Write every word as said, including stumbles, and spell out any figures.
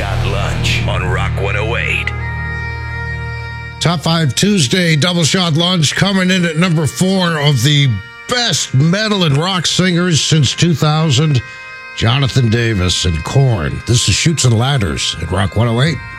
Shot Lunch on Rock one oh eight. Top five Tuesday double shot lunch coming in at number four of the best metal and rock singers since two thousand, Jonathan Davis and Korn. This is Chutes and Ladders at Rock one oh eight.